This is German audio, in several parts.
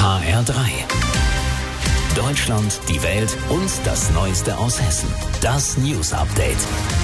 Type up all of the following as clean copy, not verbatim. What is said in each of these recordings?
HR3. Deutschland, die Welt und das Neueste aus Hessen. Das News Update.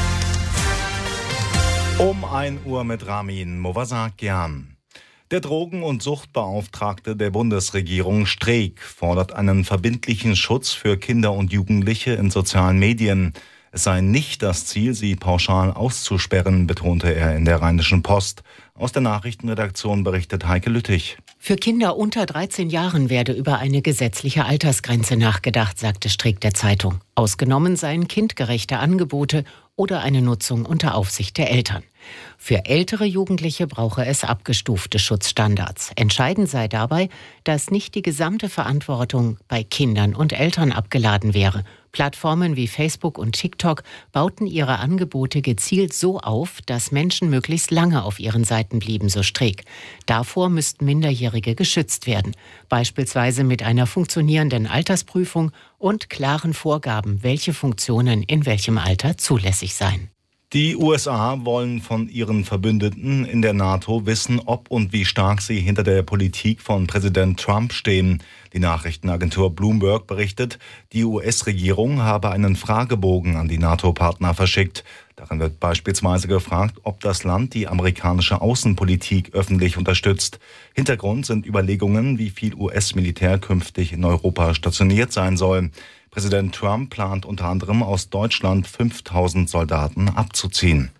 Um 1 Uhr mit Ramin Movasakian. Der Drogen- und Suchtbeauftragte der Bundesregierung Streeck fordert einen verbindlichen Schutz für Kinder und Jugendliche in sozialen Medien. Es sei nicht das Ziel, sie pauschal auszusperren, betonte er in der Rheinischen Post. Aus der Nachrichtenredaktion berichtet Heike Lüttich. Für Kinder unter 13 Jahren werde über eine gesetzliche Altersgrenze nachgedacht, sagte Streeck der Zeitung. Ausgenommen seien kindgerechte Angebote oder eine Nutzung unter Aufsicht der Eltern. Für ältere Jugendliche brauche es abgestufte Schutzstandards. Entscheidend sei dabei, dass nicht die gesamte Verantwortung bei Kindern und Eltern abgeladen wäre. Plattformen wie Facebook und TikTok bauten ihre Angebote gezielt so auf, dass Menschen möglichst lange auf ihren Seiten blieben, so Streeck. Davor müssten Minderjährige geschützt werden, beispielsweise mit einer funktionierenden Altersprüfung und klaren Vorgaben, welche Funktionen in welchem Alter zulässig seien. Die USA wollen von ihren Verbündeten in der NATO wissen, ob und wie stark sie hinter der Politik von Präsident Trump stehen. Die Nachrichtenagentur Bloomberg berichtet, die US-Regierung habe einen Fragebogen an die NATO-Partner verschickt. Darin wird beispielsweise gefragt, ob das Land die amerikanische Außenpolitik öffentlich unterstützt. Hintergrund sind Überlegungen, wie viel US-Militär künftig in Europa stationiert sein soll. Präsident Trump plant unter anderem aus Deutschland 5000 Soldaten abzuziehen.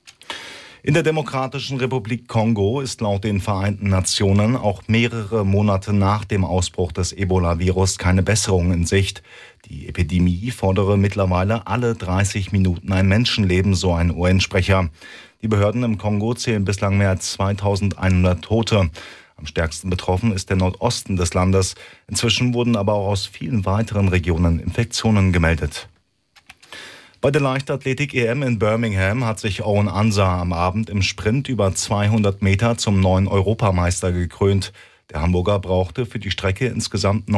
In der Demokratischen Republik Kongo ist laut den Vereinten Nationen auch mehrere Monate nach dem Ausbruch des Ebola-Virus keine Besserung in Sicht. Die Epidemie fordere mittlerweile alle 30 Minuten ein Menschenleben, so ein UN-Sprecher. Die Behörden im Kongo zählen bislang mehr als 2100 Tote. Am stärksten betroffen ist der Nordosten des Landes. Inzwischen wurden aber auch aus vielen weiteren Regionen Infektionen gemeldet. Bei der Leichtathletik-EM in Birmingham hat sich Owen Ansah am Abend im Sprint über 200 Meter zum neuen Europameister gekrönt. Der Hamburger brauchte für die Strecke insgesamt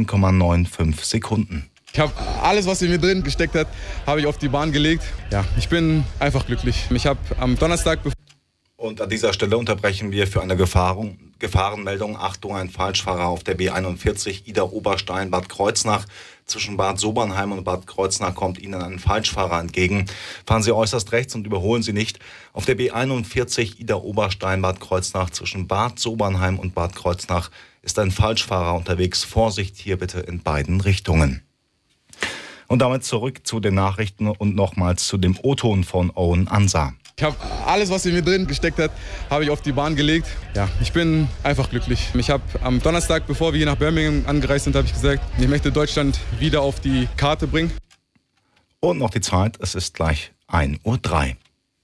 19,95 Sekunden. Ich habe alles, was in mir drin gesteckt hat, habe ich auf die Bahn gelegt. Ja, ich bin einfach glücklich. Ich habe am Donnerstag... Und an dieser Stelle unterbrechen wir für eine Gefahrenmeldung. Achtung, ein Falschfahrer auf der B41 Idar-Oberstein-Bad Kreuznach. Zwischen Bad Sobernheim und Bad Kreuznach kommt Ihnen ein Falschfahrer entgegen. Fahren Sie äußerst rechts und überholen Sie nicht. Auf der B41 Idar-Oberstein-Bad Kreuznach zwischen Bad Sobernheim und Bad Kreuznach ist ein Falschfahrer unterwegs. Vorsicht hier bitte in beiden Richtungen. Und damit zurück zu den Nachrichten und nochmals zu dem O-Ton von Owen Ansah. Ich habe alles, was in mir drin gesteckt hat, habe ich auf die Bahn gelegt. Ja, ich bin einfach glücklich. Ich habe am Donnerstag, bevor wir hier nach Birmingham angereist sind, habe ich gesagt, ich möchte Deutschland wieder auf die Karte bringen. Und noch die Zeit, es ist gleich 1:03 Uhr.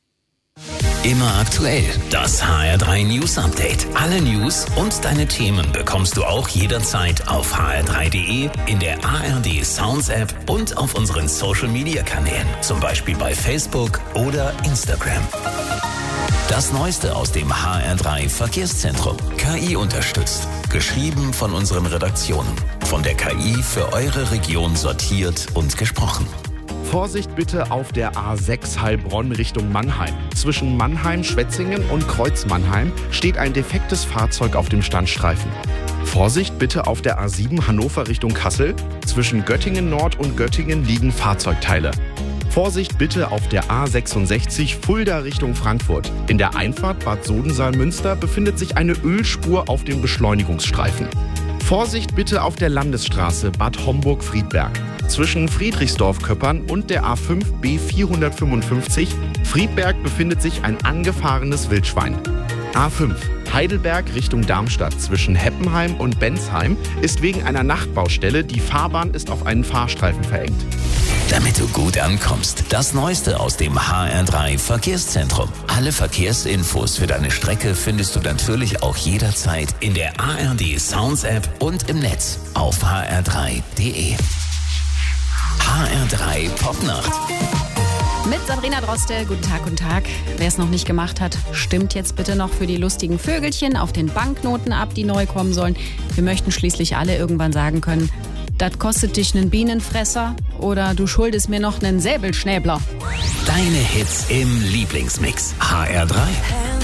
Immer aktuell, das HR3 News Update. Alle News und deine Themen bekommst du auch jederzeit auf hr3.de, in der ARD Sounds App und auf unseren Social Media Kanälen, zum Beispiel bei Facebook oder Instagram. Das Neueste aus dem HR3 Verkehrszentrum. KI unterstützt. Geschrieben von unseren Redaktionen. Von der KI für eure Region sortiert und gesprochen. Vorsicht bitte auf der A6 Heilbronn Richtung Mannheim. Zwischen Mannheim, Schwetzingen und Kreuz Mannheim steht ein defektes Fahrzeug auf dem Standstreifen. Vorsicht bitte auf der A7 Hannover Richtung Kassel. Zwischen Göttingen Nord und Göttingen liegen Fahrzeugteile. Vorsicht bitte auf der A66 Fulda Richtung Frankfurt. In der Einfahrt Bad Sodensaal-Münster befindet sich eine Ölspur auf dem Beschleunigungsstreifen. Vorsicht bitte auf der Landesstraße Bad Homburg-Friedberg. Zwischen Friedrichsdorf-Köppern und der A5 B455 Friedberg befindet sich ein angefahrenes Wildschwein. A5 Heidelberg Richtung Darmstadt zwischen Heppenheim und Bensheim ist wegen einer Nachtbaustelle, die Fahrbahn ist auf einen Fahrstreifen verengt. Damit du gut ankommst, das Neueste aus dem HR3 Verkehrszentrum. Alle Verkehrsinfos für deine Strecke findest du natürlich auch jederzeit in der ARD Sounds App und im Netz auf hr3.de. HR3 Popnacht. Mit Sabrina Droste, guten Tag, guten Tag. Wer es noch nicht gemacht hat, stimmt jetzt bitte noch für die lustigen Vögelchen auf den Banknoten ab, die neu kommen sollen. Wir möchten schließlich alle irgendwann sagen können, das kostet dich einen Bienenfresser oder du schuldest mir noch einen Säbelschnäbler. Deine Hits im Lieblingsmix. HR3.